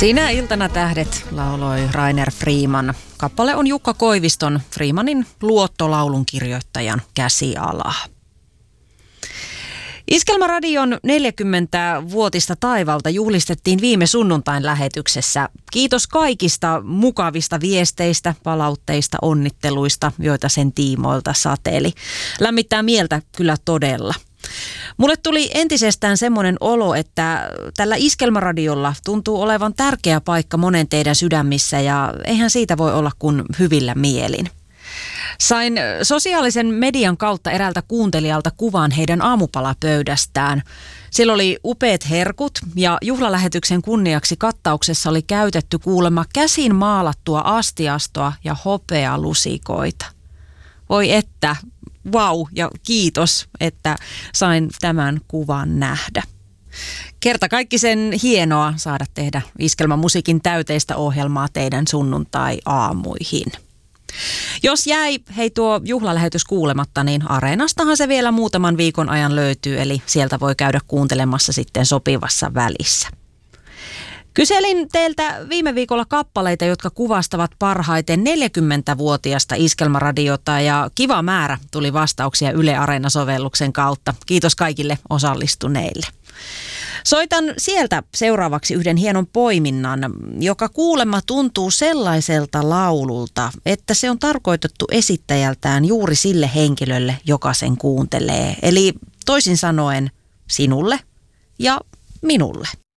Sinä iltana tähdet, lauloi Rainer Freeman. Kappale on Jukka Koiviston, Freemanin luottolaulun kirjoittajan käsialaa. Iskelmäradion 40-vuotista taivalta juhlistettiin viime sunnuntain lähetyksessä. Kiitos kaikista mukavista viesteistä, palautteista, onnitteluista, joita sen tiimoilta sateeli. Lämmittää mieltä kyllä todella. Mulle tuli entisestään semmoinen olo, että tällä Iskelmäradiolla tuntuu olevan tärkeä paikka monen teidän sydämissä ja eihän siitä voi olla kuin hyvillä mielin. Sain sosiaalisen median kautta eräältä kuuntelijalta kuvan heidän aamupalapöydästään. Siellä oli upeat herkut ja juhlalähetyksen kunniaksi kattauksessa oli käytetty kuulemma käsin maalattua astiastoa ja hopealusikoita. Voi että, vau ja kiitos, että sain tämän kuvan nähdä. Kertakaikkisen hienoa saada tehdä Iskelmämusiikin täyteistä ohjelmaa teidän sunnuntai-aamuihin. Jos jäi tuo juhlalähetys kuulematta, niin Areenastahan se vielä muutaman viikon ajan löytyy, eli sieltä voi käydä kuuntelemassa sitten sopivassa välissä. Kyselin teiltä viime viikolla kappaleita, jotka kuvastavat parhaiten 40-vuotiasta Iskelmäradiota ja kiva määrä tuli vastauksia Yle Areena-sovelluksen kautta. Kiitos kaikille osallistuneille. Soitan sieltä seuraavaksi yhden hienon poiminnan, joka kuulemma tuntuu sellaiselta laululta, että se on tarkoitettu esittäjältään juuri sille henkilölle, joka sen kuuntelee. Eli toisin sanoen sinulle ja minulle.